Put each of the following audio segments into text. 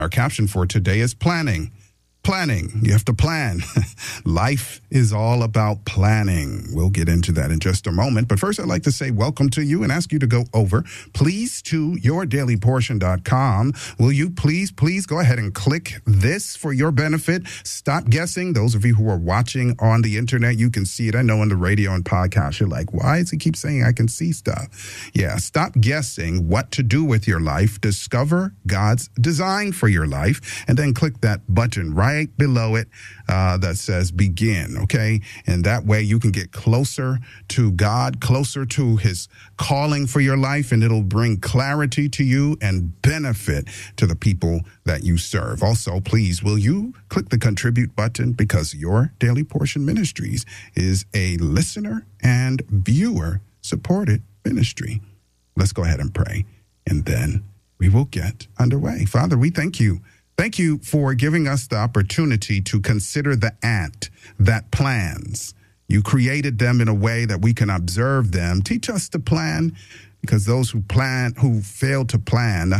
Our caption for today is planning. Planning. You have to plan. Life is all about planning. We'll get into that in just a moment. But first, I'd like to say welcome to you and ask you to go over, please, to yourdailyportion.com. Will you please go ahead and click this for your benefit? Stop guessing. Those of you who are watching on the internet, you can see it. I know on the radio and podcast, you're like, why does he keep saying I can see stuff? Yeah, stop guessing what to do with your life. Discover God's design for your life, and then click that button right below it that says begin, okay? And that way you can get closer to God, closer to his calling for your life, and it'll bring clarity to you and benefit to the people that you serve. Also, please, will you click the contribute button, because Your Daily Portion Ministries is a listener and viewer supported ministry. Let's go ahead and pray, and then we will get underway. Father, we thank you. Thank you for giving us the opportunity to consider the ant that plans. You created them in a way that we can observe them. Teach us to plan, because those who fail to plan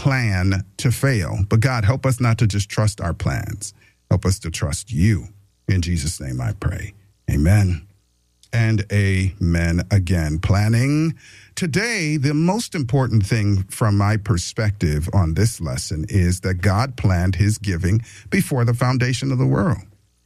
to fail. But God, help us not to just trust our plans. Help us to trust you. In Jesus' name I pray. Amen. And amen again. Planning. Today, the most important thing from my perspective on this lesson is that God planned his giving before the foundation of the world.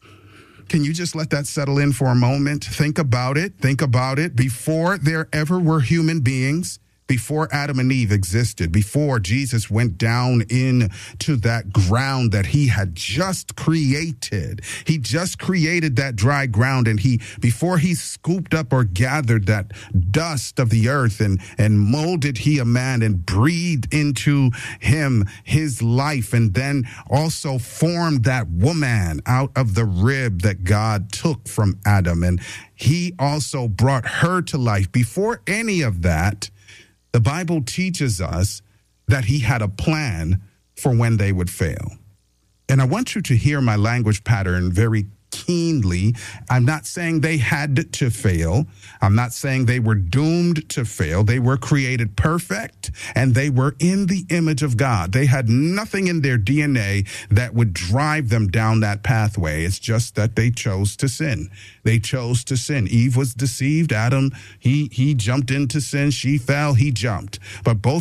Can you just let that settle in for a moment? Think about it. Think about it. Before there ever were human beings, before Adam and Eve existed, before Jesus went down into that ground that he had just created. He just created that dry ground, and before he scooped up or gathered that dust of the earth and molded he a man and breathed into him his life, and then also formed that woman out of the rib that God took from Adam, and he also brought her to life. Before any of that, the Bible teaches us that he had a plan for when they would fail. And I want you to hear my language pattern very keenly. I'm not saying they had to fail. I'm not saying they were doomed to fail. They were created perfect, and they were in the image of God. They had nothing in their DNA that would drive them down that pathway. It's just that they chose to sin. They chose to sin. Eve was deceived. Adam, he jumped into sin. She fell. He jumped. But both